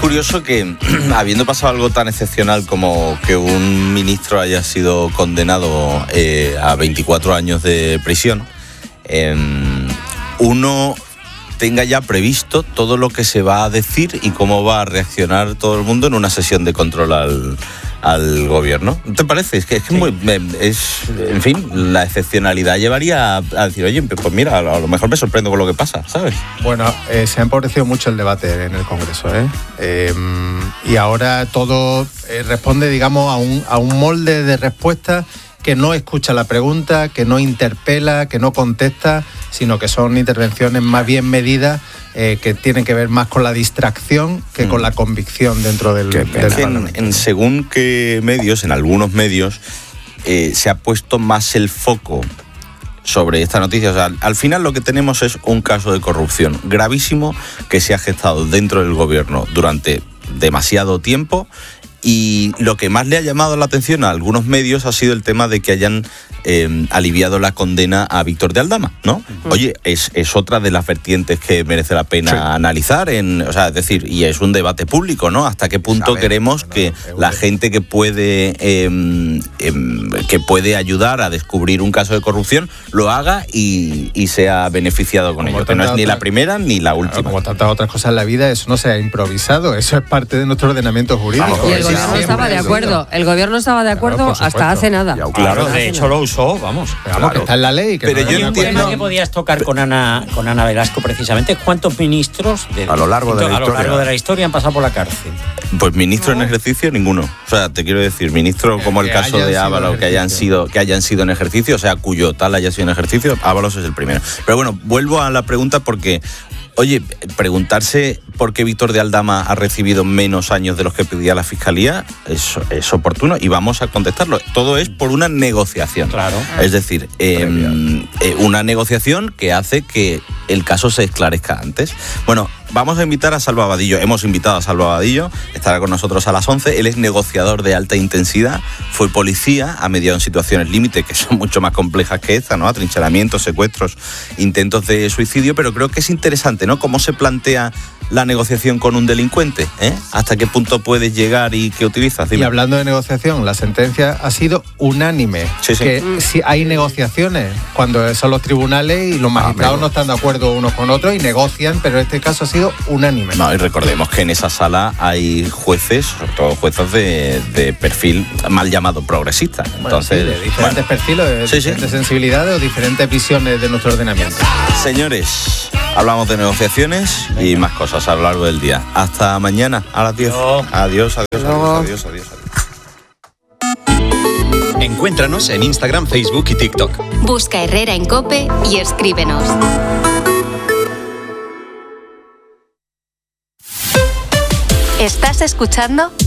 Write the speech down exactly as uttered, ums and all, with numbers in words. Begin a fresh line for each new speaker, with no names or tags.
curioso que, habiendo pasado algo tan excepcional como que un ministro haya sido condenado eh, a veinticuatro años de prisión, eh, uno tenga ya previsto todo lo que se va a decir y cómo va a reaccionar todo el mundo en una sesión de control al, al gobierno. ¿No te parece? Es que es, que sí. muy, es en fin, la excepcionalidad llevaría a, a decir, oye, pues mira, a lo mejor me sorprendo con lo que pasa, ¿sabes?
Bueno, eh, se ha empobrecido mucho el debate en el Congreso, ¿eh? eh y ahora todo eh, responde, digamos, a un, a un molde de respuesta que no escucha la pregunta, que no interpela, que no contesta, sino que son intervenciones más bien medidas eh, que tienen que ver más con la distracción que mm. con la convicción dentro del, del
Parlamento. En, en según qué medios, en algunos medios, eh, se ha puesto más el foco sobre esta noticia. O sea, al, al final lo que tenemos es un caso de corrupción gravísimo que se ha gestado dentro del gobierno durante demasiado tiempo. Y lo que más le ha llamado la atención a algunos medios ha sido el tema de que hayan eh, aliviado la condena a Víctor de Aldama, ¿no? Uh-huh. Oye, es, es otra de las vertientes que merece la pena sí. analizar, en, o sea, es decir, y es un debate público, ¿no? ¿Hasta qué punto Saber, queremos no, que no, la gente que puede eh, eh, que puede ayudar a descubrir un caso de corrupción lo haga y, y sea beneficiado con como ello? Que no es ni la primera ni la última.
Claro, como tantas otras cosas en la vida, eso no se ha improvisado, eso es parte de nuestro ordenamiento jurídico.
Y el gobierno estaba de acuerdo, el gobierno estaba de acuerdo claro, hasta hace nada.
Claro, de hecho lo usó, vamos.
Pero vamos, claro. que está en la ley. Que
pero
no
yo entiendo. El tema que podías tocar con Ana, con Ana Velasco precisamente, ¿cuántos ministros de,
a lo largo de la
a
historia
lo largo de la historia han pasado por la cárcel?
Pues ministro no. en ejercicio, ninguno. O sea, te quiero decir, ministro como el, el caso de Ábalos, que hayan sido que hayan sido en ejercicio, o sea, cuyo tal haya sido en ejercicio, Ábalos es el primero. Pero bueno, vuelvo a la pregunta porque oye, preguntarse por qué Víctor de Aldama ha recibido menos años de los que pedía la Fiscalía es, es oportuno y vamos a contestarlo. Todo es por una negociación.
Claro.
Es decir, eh, eh, una negociación que hace que el caso se esclarezca antes. Bueno, vamos a invitar a Salva Vadillo. Hemos invitado a Salva Vadillo, estará con nosotros a las once. Él es negociador de alta intensidad, fue policía, ha mediado en situaciones límite que son mucho más complejas que esta, ¿no? Atrincheramientos, secuestros, intentos de suicidio, pero creo que es interesante, ¿no? Cómo se plantea la negociación con un delincuente, ¿eh? ¿Hasta qué punto puedes llegar y qué utilizas? Dime.
Y hablando de negociación, la sentencia ha sido unánime.
Sí, sí.
Que mm. si hay negociaciones cuando son los tribunales y los magistrados ah, no están de acuerdo unos con otros y negocian, pero en este caso ha sido unánime.
No, y recordemos que en esa sala hay jueces, sobre todo jueces de, de perfil mal llamado progresista.
Bueno,
Entonces,
sí, de diferentes bueno. perfiles, de
sí,
diferentes
sí.
sensibilidades o diferentes visiones de nuestro ordenamiento.
Señores, hablamos de negociaciones y más cosas a lo largo del día. Hasta mañana a las diez. No. Adiós, adiós, adiós, adiós, adiós, adiós.
Encuéntranos en Instagram, Facebook y TikTok.
Busca Herrera en COPE y escríbenos. ¿Estás escuchando?